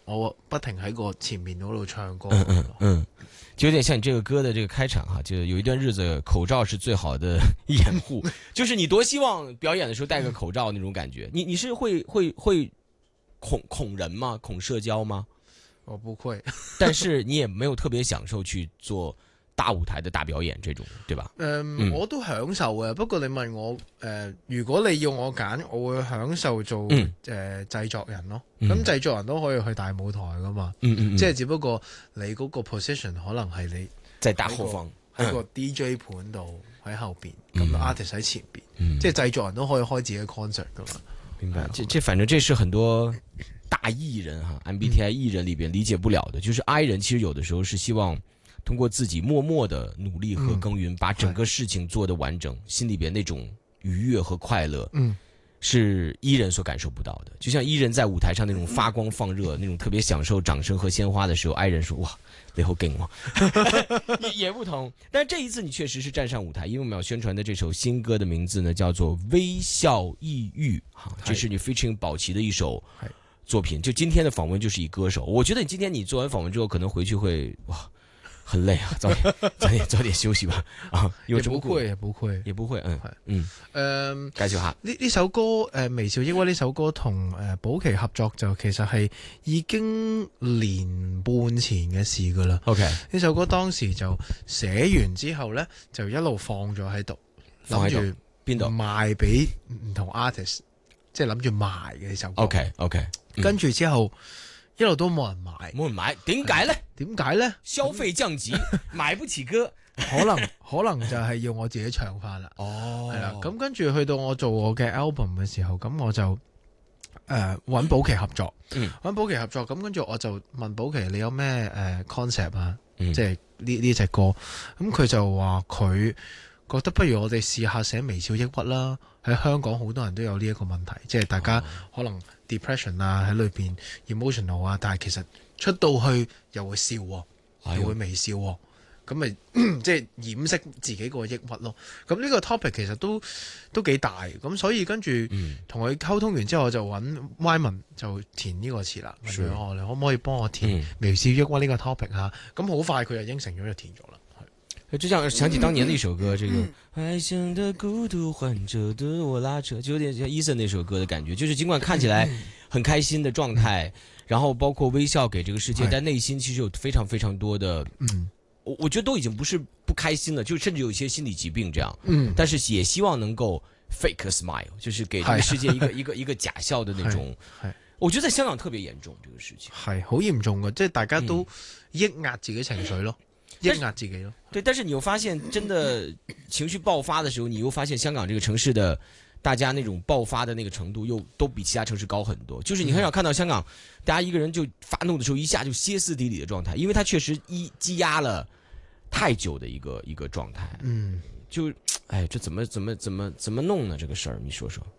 我不停喺個前面嗰度唱歌。 就有点像你这个歌的这个开场哈，就有一段日子口罩是最好的掩护，就是你多希望表演的时候戴个口罩那种感觉。你是会恐人吗？恐社交吗？ 我不會， 但是你也没有特别享受去做大舞台的大表演这种，对吧？ 我都享受嘅。不過你問我如果你要我揀，我會享受做製作人咯。咁製作人都可以去大舞台噶嘛。即係只不過你嗰個 position 可能係你在大後方喺個 DJ 盤度喺後邊，咁 artist 喺前邊。即係製作人都可以開自己嘅 concert 噶嘛。 明白。這反正這是很多大藝人哈 MBTI 藝人裏邊理解不了的，就是 I 人其實有的時候是希望通過自己默默的努力和耕耘，把整個事情做得完整，心裏邊那種愉悅和快樂，是 E 人所感受不到的。就像 E 人在舞台上那種發光放熱，那種特別享受掌聲和鮮花的時候 ，I 人說哇，你好勁喎，也不同。但這一次你確實是站上舞台，因為我們要宣傳的這首新歌的名字呢，叫做《微笑抑鬱》哈，這是你 featuring 寶琪的一首作品。就今天的訪問就是以歌手，我覺得你今天你做完訪問之後，可能回去會哇。很累啊，早點休息吧。啊， 也不會， 也不會。介紹下呢首歌微笑抑鬱呢首歌同寶琪合作就其實係已經年半前嘅事噶啦。 OK， 呢首歌當時就寫完之後呢，就一路放咗喺度，諗住邊度賣俾唔同 artist， 即係諗住賣嘅呢首歌。 OK， 跟住之後。一路都冇人買， 點解呢？ 消費降級，買不起歌， 可能就係要我自己唱翻啦。係啦，咁跟住去到我做我嘅 album 嘅時候，咁我就揾寶琪合作，咁跟住我就問寶琪你有咩concept 啊？即係呢隻歌，咁佢就話佢覺得不如我哋試下寫微笑抑鬱啦。喺香港好多人都有呢一個問題，即係大家可能 depression 啊喺裏邊 emotional 啊，但係其實出到去又會笑，又會微笑，咁咪即係掩飾自己個抑鬱咯。咁呢個 topic 其實都幾大，咁所以跟住同佢溝通完之後，我就揾 Wyman 就填呢個詞啦。問佢你可唔可以幫我填微笑抑鬱呢個 topic 啊？咁好快佢就應承咗就填咗啦。 就像想起當年的一首歌，這個愛上的孤獨患者的我拉扯，就有點像 Eason 那首歌的感覺，就是盡管看起來很開心的狀態，然後包括微笑給這個世界，但內心其實有非常非常多的，我覺得都已經不是不開心了，就甚至有一些心理疾病這樣，但是也希望能夠 fake a smile，就是給這個世界一個假笑的那種。我覺得在香港特別嚴重，這個事情係好嚴重嘅，即係大家都抑壓自己情緒咯。抑壓自己咯， 對，但是你又發現真的情緒爆發的時候，你又發現香港這個城市的大家那種爆發的那個程度又都比其他城市高很多。就是你很少看到香港大家一個人就發怒的時候一下就歇斯底里的狀態，因為他確實積壓了太久的一個狀態。就哎，這怎麼弄呢？這個事兒你說說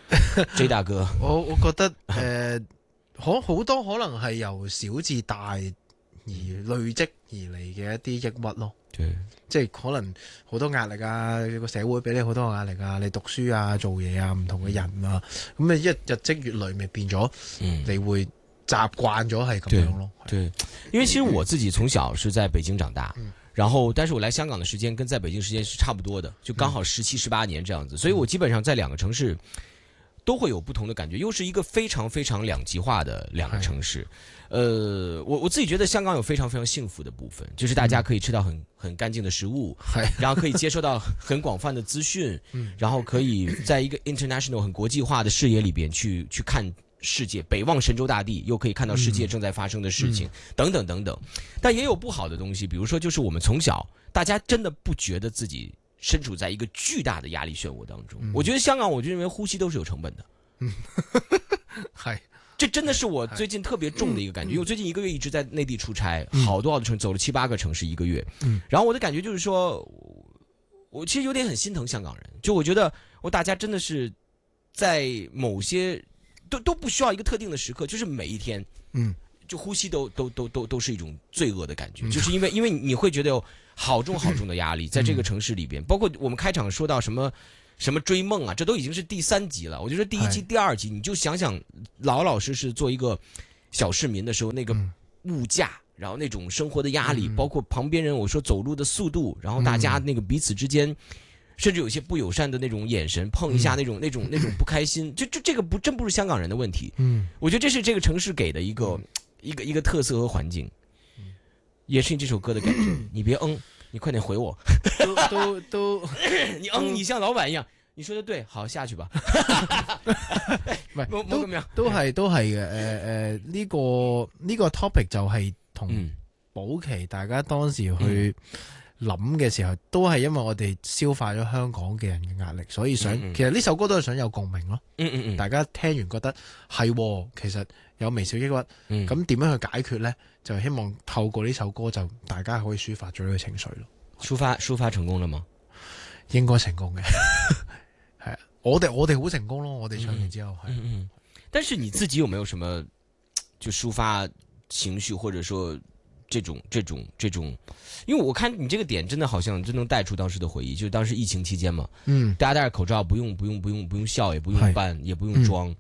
，J 大哥， 我覺得好多可能係由小至大。而累積而嚟嘅一啲抑鬱咯，即係可能好多壓力啊，個社會俾你好多壓力啊，你讀書啊、做嘢啊、唔同嘅人啊，咁你日積月累咪變咗，你會習慣咗係咁樣咯。 對，因為其實我自己從小是在北京長大，然後但是我來香港的時間跟在北京時間是差不多的，就剛好17、18年這樣子，所以我基本上在兩個城市都會有不同的感覺，又是一個非常非常兩極化的兩個城市。我自己覺得香港有非常非常幸福的部分，就是大家可以吃到很乾淨的食物，然後可以接收到很廣泛的資訊，然後可以在一個 international 很國際化的視野裏邊去看世界，北望神州大地，又可以看到世界正在發生的事情，等等等等。但也有不好的東西，比如說就是我們從小大家真的不覺得自己身處在一個巨大的壓力漩渦當中。我覺得香港，我就認為呼吸都是有成本的。這真的是我最近特別重的一個感覺，因為我最近1個月一直在內地出差，好多城走了7、8個城市1個月，然後我的感覺就是說，我其實有點很心疼香港人，就我覺得大家真的是在某些都不需要一個特定的時刻，就是每一天，就呼吸都是一種罪惡的感覺，就是因為你會覺得有好重的壓力，在這個城市裏邊，包括我們開場說到什麼追夢啊，這都已經是第3集了。我就說第1集、第2集，你就想想老老實實做一個小市民的时候，那个物价，然后那种生活的压力，包括旁边人我说走路的速度，然后大家那个彼此之间。甚至有些不友善的那种眼神，碰一下那种不开心，这个真不是香港人的问题。我觉得这是这个城市给的一个特色和环境，也是你这首歌的感觉。你别你快点回我。 都你你像老板一样。你說得對，好下去吧。 唔係，都係嘅。呢個 topic 就係同保期大家當時去諗嘅時候，都係因為我哋消化咗香港嘅人嘅壓力，所以其實呢首歌都係想有共鳴咯。大家聽完覺得係，其實有微小抑鬱，咁點樣去解決呢？就希望透過呢首歌就大家可以抒發咗呢個情緒咯。 抒發成功了嗎？ 應該成功嘅。係啊，我哋好成功咯，我哋唱完之後係。 但是你自己有沒有什麼就抒發情緒，或者說這種，因為我看你這個點真的好像真能帶出當時的回憶，就是當時疫情期間嘛，大家戴着口罩，不用笑，也不用扮，也不用裝，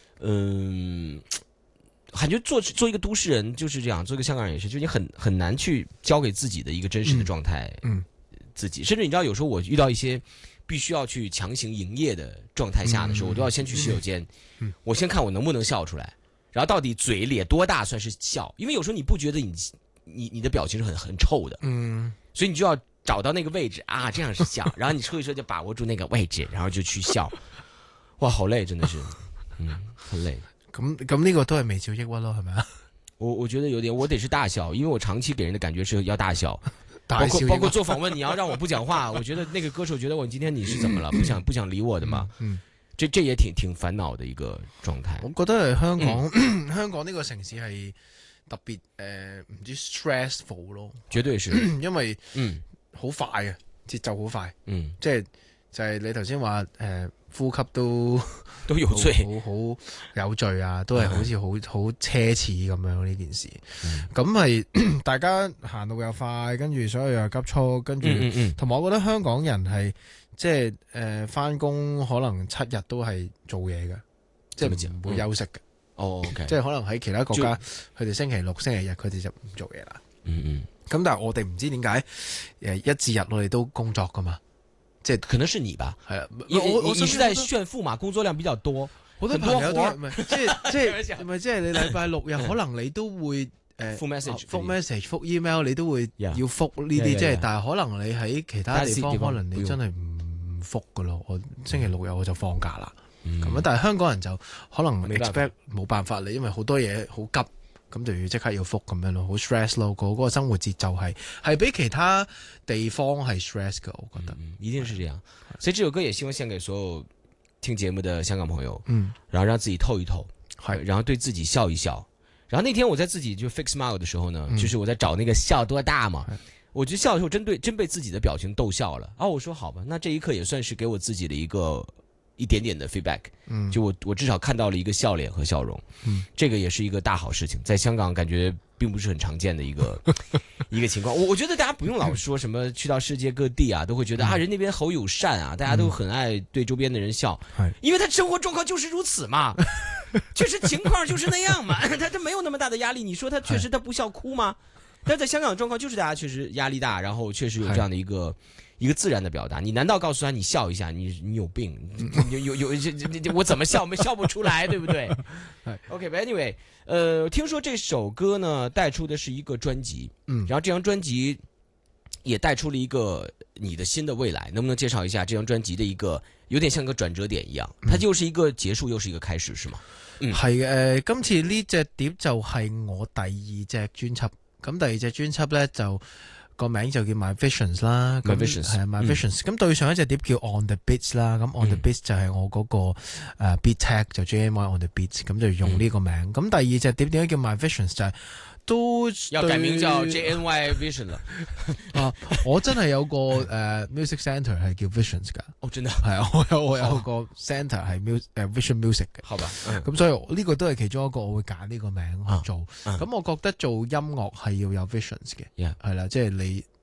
感覺做一個都市人就是這樣，做一個香港人也是，就你很難去交給自己的一個真實的狀態，自己，甚至你知道有時候我遇到一些必須要去強行營業的狀態下的時候，我都要先去洗手間，我先看我能不能笑出來，然後到底嘴咧多大算是笑，因為有時候你不覺得你的表情是很臭的，所以你就要找到那個位置啊，這樣是笑，然後你說一說就把握住那個位置，然後就去笑，哇，好累，真的是，很累。 咁呢個都係微笑抑鬱咯，係咪啊？ 我覺得有點，我得是大笑，因為我長期給人的感覺是要大笑，包括做訪問，你要讓我不講話，我覺得那個歌手覺得我今天你是怎麼了，不想理我的嘛，這也挺煩惱的一個狀態。 我覺得係香港呢個城市係特別唔知 stressful 咯， 絕對是， 因為好快啊，節奏好快，即係就係你頭先話呼吸都有罪， 好有罪啊，都係好似好奢侈咁樣呢件事。咁係大家行路又快，跟住所有又急促，跟住同埋我覺得香港人係即係返工可能7日都係做嘢嘅，即係唔會休息嘅。 OK， 即係可能喺其他國家，佢哋星期六、星期日佢哋就唔做嘢啦。咁但係我哋唔知點解一至日我哋都工作噶嘛。即可能是你吧， 係啊， 你是在炫富嘛？工作量比較多， 好多朋友都唔係，即係你禮拜六日可能你都會覆 message、 覆 email， 你都會要覆呢啲，即係但係可能你喺其他地方可能你真係唔覆噶咯。我星期六日我就放假啦，咁但係香港人就可能 expect 冇辦法，你因為好多嘢好急。咁就要即刻要覆咁樣咯，好 stress 咯，嗰個生活節奏係比其他地方係 stress 嘅，我覺得， 一定是這樣。所以這首歌也希望獻給所有聽節目的香港朋友，然後讓自己透一透，然後對自己笑一笑。然後那天我在自己就 fix smile 的時候呢，就是我在找那個笑多大嘛，我覺得笑的時候真被自己的表情逗笑了。我說好吧，那這一刻也算是給我自己的一點點的 feedback，就我至少看到了一個笑臉和笑容，這個也是一個大好事情，在香港感覺並不是很常見的一個情況。我覺得大家不用老說什麼去到世界各地啊，都會覺得人那邊好友善啊，大家都很愛對周邊的人笑，因為他生活狀況就是如此嘛，確實情況就是那樣嘛，他沒有那麼大的壓力。你說他確實他不笑哭嗎？但在香港的狀況就是大家確實壓力大，然後確實有這樣的一個自然的表達。你難道告訴他你笑一下，你有病？我怎麼笑？我們笑不出來，對不對？OK，but anyway，聽說這首歌呢帶出的是一個專輯，然後這張專輯也帶出了一個你的新的未來。能不能介紹一下這張專輯的一個有點像一個轉折點一樣？它就是一個結束，又是一個開始，是嗎？ 係嘅，今次呢隻碟就係我第2隻專輯。咁第2隻專輯咧就個名就叫 My Visions 啦，My Visions 係啊 My Visions。咁對上一隻碟叫 On the Beats 啦，咁 On the Beats 就係我嗰個beat tag 就 JMY On the Beats，咁就用呢個名。咁第2隻碟點解叫 My Visions 就係都要改名叫 JNY Vision 啦。 我真係有個music center 係叫 Visions 噶。 真係係啊，我有個 center 係Vision Music 嘅。 好吧。 咁所以呢個都係其中一個我會揀呢個名去做。咁我覺得做音樂係要有 visions 嘅，係啦，即係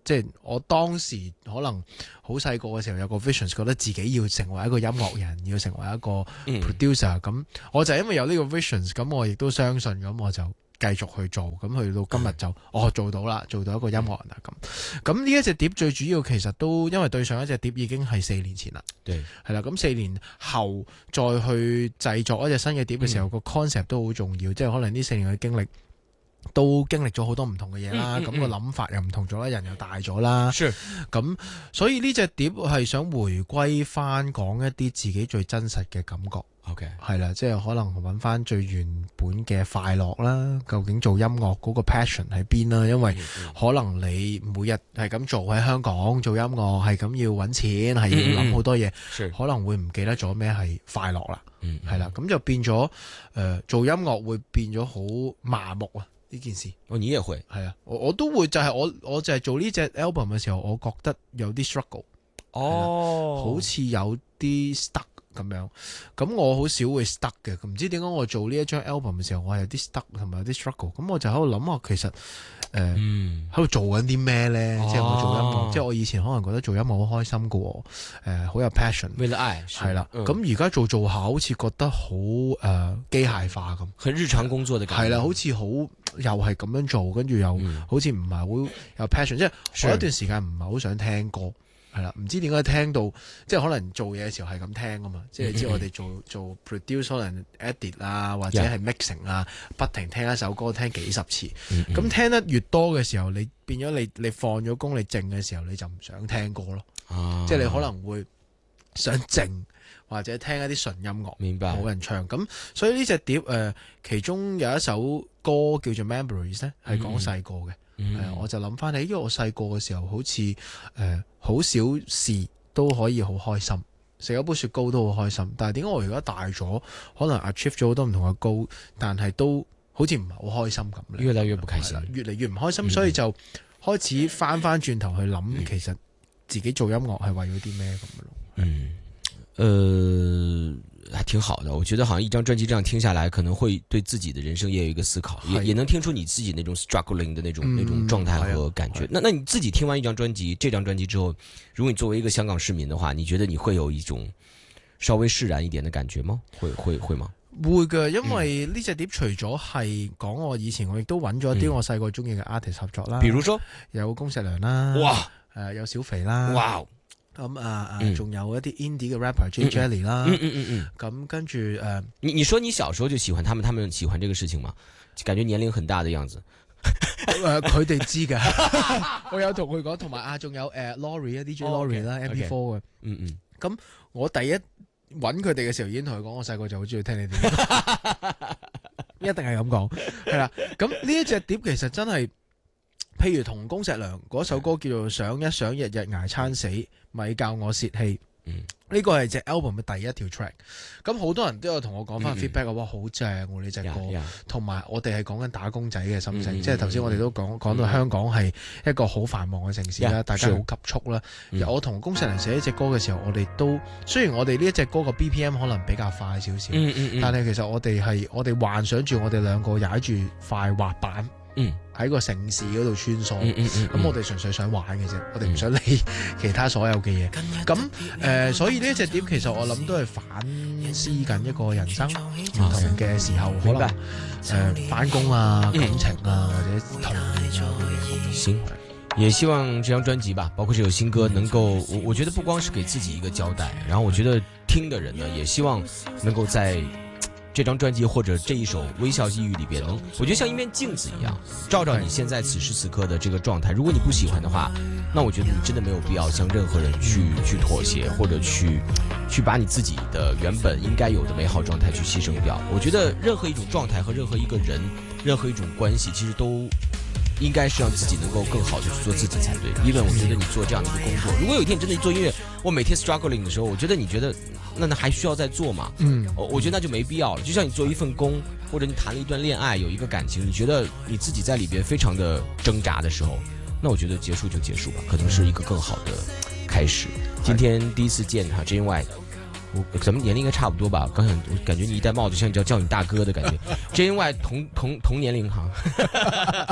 即係我當時可能好細個嘅時候有個 vision， 覺得自己要成為一個音樂人，要成為一個 producer，咁我就因為有呢個 vision， 咁我亦都相信，咁我就繼續去做，咁去到今日就做到啦，做到一個音樂人啦咁呢一隻碟最主要其實都因為對上一隻碟已經係4年前啦，係啦，咁4年後再去製作一隻新嘅碟嘅時候，個 concept 都好重要，即係可能呢4年嘅經歷。都經歷咗好多唔同嘅嘢啦，咁個諗法又唔同咗啦，人又大咗啦，咁所以呢隻碟係想回歸翻講一啲自己最真實嘅感覺。 OK， 係啦，即係可能揾翻最原本嘅快樂啦，究竟做音樂嗰個 passion 喺邊啦？因為可能你每日係咁做喺香港做音樂，係咁要揾錢，係要諗好多嘢，可能會唔記得咗咩係快樂啦。係啦，咁就變咗做音樂會變咗好麻木啊！呢件事， 你也會係啊，我都會就係我就係做呢隻 album 嘅時候，我覺得有啲 struggle，好似有啲 stuck 咁樣，咁我好少會 stuck 嘅，唔知點解我做呢一張 album 嘅時候，我係有啲 stuck 同埋有啲 struggle，咁我就喺度諗其實喺度做緊啲咩咧？即係我做音樂，即係我以前可能覺得做音樂好開心㗎，好有 passion， 為了愛係啦，咁而家做下好似覺得好機械化咁， 很日常工作嘅感覺， 係啦，好似好又係咁樣做，跟住又好似唔係好有 passion，即係我有一段時間唔係好想聽歌。係啦，唔知點解聽到即係可能做嘢嘅時候係咁聽啊嘛，即係你知我哋做 produce 可能 edit 啊或者係 mixing 啊，不停聽一首歌聽幾十次，咁聽得越多嘅時候，你變咗你放咗工你靜嘅時候你就唔想聽歌咯，即係你可能會想靜或者聽一啲純音樂， 明白， 冇人唱，咁所以呢隻碟其中有一首歌叫做 Memories 咧，係講細個嘅。我就諗翻起，因為我細個嘅時候好似好少事都可以好開心，食一杯雪糕都好開心。但係點解我而家大咗，可能 achieve 咗好多唔同嘅高，但係都好似唔係好開心咁咧？ 越嚟越唔開心， 越嚟越唔開心，所以就開始翻轉頭去諗，其實自己做音樂係為咗啲咩咁咯。 還挺好的，我覺得好像一張專輯這樣聽下來，可能會對自己的人生也有一個思考，也能聽出你自己那種 struggling 的那種狀態和感覺。那你自己聽完一張專輯，這張專輯之後，如果你作為一個香港市民的話，你覺得你會有一種稍微釋然一點的感覺嗎？會嗎？ 會嘅，因為呢隻碟除咗係講我以前，我亦都揾咗一啲我細個中意嘅 artist 合作啦， 比如說有恭碩良啦，哇，有小肥啦，哇。咁仲有一啲 indie 嘅 rapper J Jelly 啦，咁跟住你說你小時候就喜歡他們喜歡這個事情嗎？感覺年齡很大的樣子。 佢哋知㗎，我有同佢講，同埋仲有Laurie 啊 DJ Laurie 啦 MP4 嘅，咁我第一揾佢哋嘅時候已經同佢講，我細個就好中意聽你哋，一定係咁講，係啦。咁呢一隻碟其實真係。譬如同恭碩良嗰首歌叫做想一想日日捱餐死，咪教我泄氣，呢個係隻 album 嘅第一條 track。咁好多人都有同我講翻 feedback，哇好正喎呢隻歌，同埋我哋係講緊打工仔嘅心聲，即係頭先我哋都講到香港係一個好繁忙嘅城市啦，大家好急促啦。我同恭碩良寫呢隻歌嘅時候，我哋都雖然我哋呢一隻歌個 BPM 可能比較快少少，但係其實我哋幻想住我哋兩個踩住塊滑板。喺個城市嗰度穿梭，咁我哋純粹想玩嘅啫，我哋唔想理其他所有嘅嘢。咁所以呢一隻碟其實我諗都係反思緊一個人生唔同嘅時候，可能返工啊、感情啊或者童年啊嘅嘢。 行，也希望這張專輯吧，包括這首新歌，能夠我覺得不光是給自己一個交代，然後我覺得聽的人呢，也希望能夠在這張專輯或者這一首《微笑際遇》裏邊，我覺得像一面鏡子一樣，照照你現在此時此刻的這個狀態。如果你不喜歡的話，那我覺得你真的沒有必要向任何人去妥協，或者去把你自己的原本應該有的美好狀態去犧牲掉。我覺得任何一種狀態和任何一個人、任何一種關係，其實都應該是讓自己能夠更好的去做自己才對。因為我覺得你做這樣的一個工作，如果有一天真的做音樂，我每天 struggling 的時候，我覺得你覺得那還需要再做嗎？我覺得那就沒必要了。就像你做一份工，或者你談了一段戀愛，有一個感情，你覺得你自己在裏邊非常的掙扎的時候，那我覺得結束就結束吧，可能是一個更好的開始。今天第一次見哈 JNY，咱們年齡應該差不多吧？剛才我感覺你一戴帽子像叫你大哥的感覺。JNY 同年齡哈。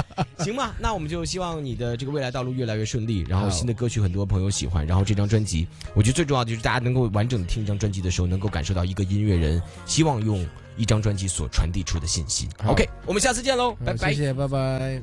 行吧，那我们就希望你的这个未来道路越来越顺利，然后新的歌曲很多朋友喜欢，然后这张专辑，我觉得最重要的就是大家能够完整的听一张专辑的时候，能够感受到一个音乐人希望用一张专辑所传递出的信息。OK， 我们下次见喽，拜拜， 谢谢，拜拜。